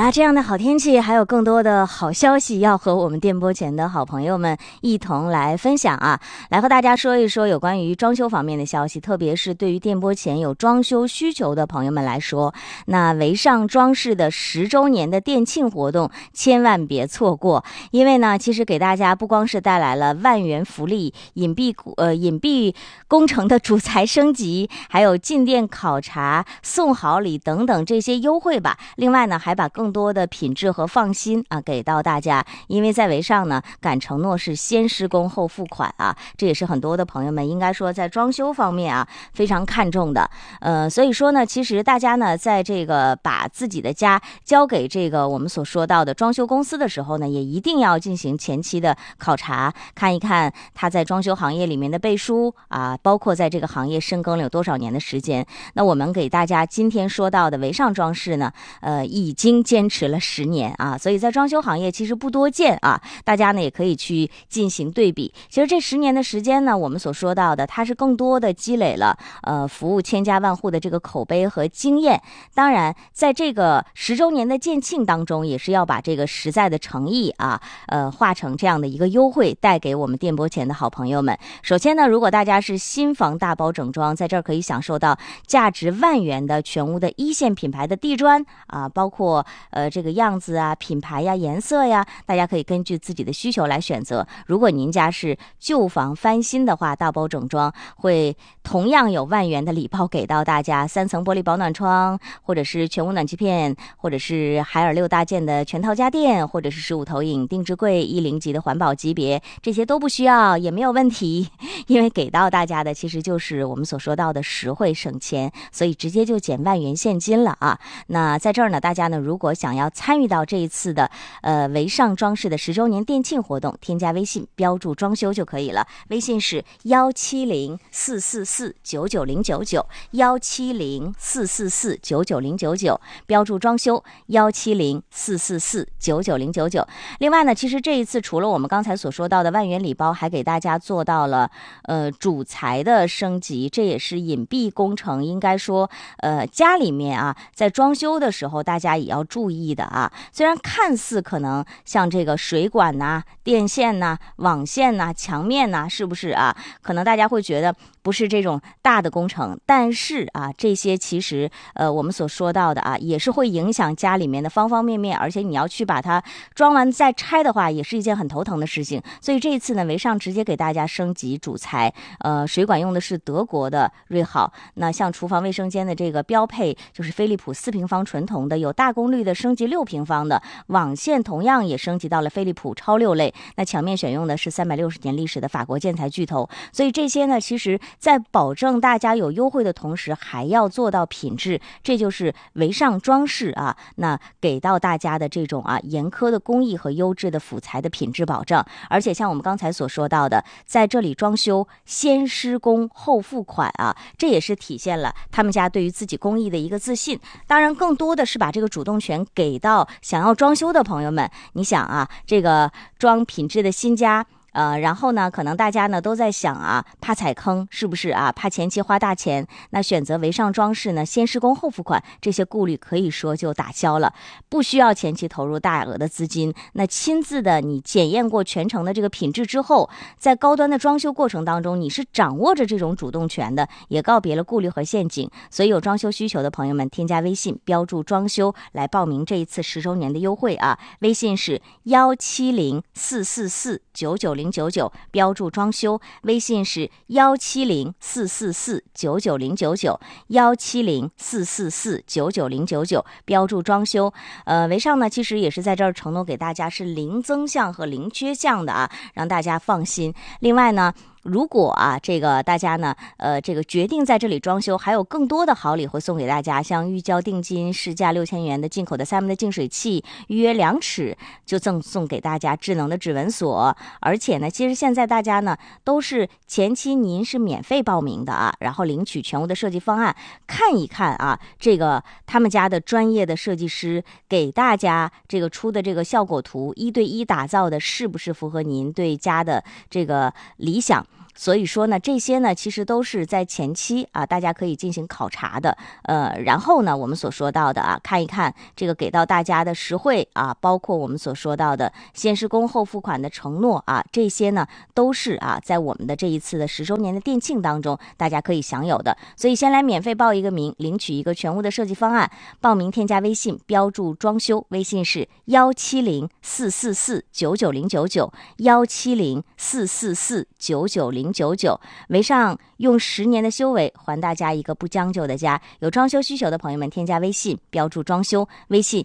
啦，这样的好天气还有更多的好消息要和我们电波前的好朋友们一同来分享啊，来和大家说一说有关于装修方面的消息，特别是对于电波前有装修需求的朋友们来说，那维尚装饰的10周年的店庆活动千万别错过，因为呢其实给大家不光是带来了万元福利、隐蔽工程的主材升级，还有进店考察、送好礼等等这些优惠吧，另外呢还把更多的品质和放心啊给到大家，因为在维尚呢敢承诺是先施工后付款啊，这也是很多的朋友们应该说在装修方面啊非常看重的。所以说呢其实大家呢在这个把自己的家交给这个我们所说到的装修公司的时候呢，也一定要进行前期的考察，看一看他在装修行业里面的背书啊，包括在这个行业深耕了有多少年的时间。那我们给大家今天说到的维尚装饰呢已经坚持了10年啊，所以在装修行业其实不多见啊，大家呢也可以去进行对比。其实这10年的时间呢，我们所说到的它是更多的积累了服务千家万户的这个口碑和经验。当然在这个10周年的店庆当中，也是要把这个实在的诚意啊化成这样的一个优惠带给我们电波前的好朋友们。首先呢，如果大家是新房大包整装，在这儿可以享受到价值万元的全屋的一线品牌的地砖啊，包括这个样子啊、品牌呀、颜色呀，大家可以根据自己的需求来选择。如果您家是旧房翻新的话，大包整装会同样有万元的礼包给到大家，3层玻璃保暖窗，或者是全屋暖气片，或者是海尔6大件的全套家电，或者是15投影定制柜10级的环保级别，这些都不需要也没有问题，因为给到大家的其实就是我们所说到的实惠省钱，所以直接就减万元现金了啊。那在这儿呢，大家呢如果想要参与到这一次的维尚装饰的10周年店庆活动，添加微信标注装修就可以了，微信是170-444-99099，170-444-99099，标注装修170-444-99099。另外呢，其实这一次除了我们刚才所说到的万元礼包，还给大家做到了主材的升级，这也是隐蔽工程，应该说家里面啊在装修的时候大家也要注意的啊。虽然看似可能像这个水管呐、电线呐、网线呐、墙面呐，是不是啊？可能大家会觉得不是这种大的工程，但是啊，这些其实我们所说到的啊，也是会影响家里面的方方面面，而且你要去把它装完再拆的话，也是一件很头疼的事情。所以这一次呢，维尚直接给大家升级主材，水管用的是德国的瑞好，那像厨房卫生间的这个标配就是飞利浦4平方纯铜的，有大功率的升级6平方的，网线同样也升级到了飞利浦超6类，那墙面选用的是360年历史的法国建材巨头。所以这些呢，其实在保证大家有优惠的同时，还要做到品质，这就是维尚装饰啊，那给到大家的这种啊严苛的工艺和优质的辅材的品质保障。而且像我们刚才所说到的，在这里装修先施工后付款啊，这也是体现了他们家对于自己工艺的一个自信。当然更多的是把这个主动权给到想要装修的朋友们。你想啊，这个装品质的新家然后呢可能大家呢都在想啊，怕踩坑是不是啊，怕前期花大钱，那选择维尚装饰呢先施工后付款，这些顾虑可以说就打消了，不需要前期投入大额的资金，那亲自的你检验过全程的这个品质之后，在高端的装修过程当中，你是掌握着这种主动权的，也告别了顾虑和陷阱。所以有装修需求的朋友们，添加微信标注装修来报名这一次10周年的优惠啊，微信是170-444-99099，标注装修，微信是170-444-99099， 170-444-99099，标注装修。维尚呢其实也是在这儿承诺给大家是零增项和零缺项的啊，让大家放心。另外呢，如果啊，这个大家呢，这个决定在这里装修，还有更多的好礼会送给大家，像预交定金市价6000元的进口的3M的净水器，预约2尺就赠送给大家智能的指纹锁。而且呢，其实现在大家呢都是前期您是免费报名的啊，然后领取全屋的设计方案，看一看啊，这个他们家的专业的设计师给大家这个出的这个效果图，1对1打造的是不是符合您对家的这个理想。 所以说呢，这些呢其实都是在前期啊，大家可以进行考察的。然后呢，我们所说到的啊，看一看这个给到大家的实惠啊，包括我们所说到的先施工后付款的承诺啊，这些呢都是啊，在我们的这一次的10周年的店庆当中，大家可以享有的。所以先来免费报一个名，领取一个全屋的设计方案。报名添加微信，标注装修，微信是170-444-9909170-444-99099。为上用10年的修为还大家一个不将就的家。有装修需求的朋友们，添加微信，标注装修，微信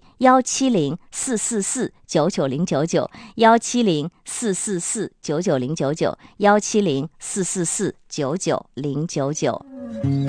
170-444-99099，170-444-99099，170-444-99099。